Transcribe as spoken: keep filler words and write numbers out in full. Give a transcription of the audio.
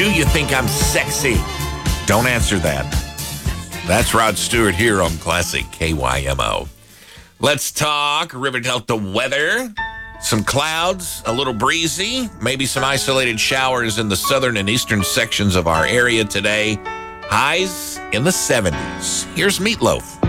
Do you think I'm sexy? Don't answer that. That's Rod Stewart here on Classic K Y M O. Let's talk River Delta weather. Some clouds, a little breezy, maybe some isolated showers in the southern and eastern sections of our area today. Highs in the seventies. Here's Meatloaf.